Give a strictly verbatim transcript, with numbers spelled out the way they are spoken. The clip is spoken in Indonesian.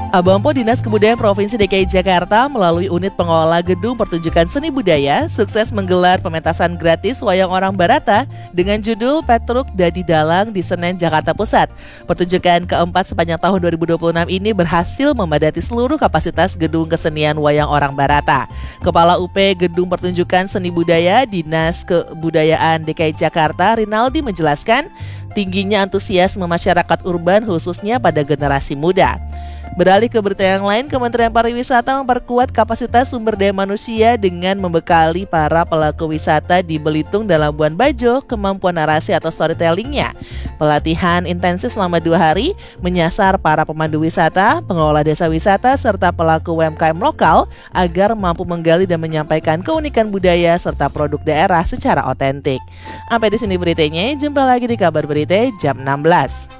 Abampo Dinas Kebudayaan Provinsi D K I Jakarta melalui unit pengelola gedung pertunjukan seni budaya sukses menggelar pementasan gratis wayang orang Barata dengan judul Petruk Dadi Dalang di Senen, Jakarta Pusat. Pertunjukan keempat sepanjang tahun dua ribu dua puluh enam ini berhasil memadati seluruh kapasitas gedung kesenian wayang orang Barata. Kepala U P Gedung Pertunjukan Seni Budaya Dinas Kebudayaan D K I Jakarta, Rinaldi, menjelaskan tingginya antusiasme masyarakat urban khususnya pada generasi muda. Beralih ke berita yang lain, Kementerian Pariwisata memperkuat kapasitas sumber daya manusia dengan membekali para pelaku wisata di Belitung dan Labuan Bajo kemampuan narasi atau storytellingnya. Pelatihan intensif selama dua hari menyasar para pemandu wisata, pengelola desa wisata, serta pelaku U M K M lokal agar mampu menggali dan menyampaikan keunikan budaya serta produk daerah secara otentik. Sampai di sini beritanya, jumpa lagi di kabar berita jam enam belas.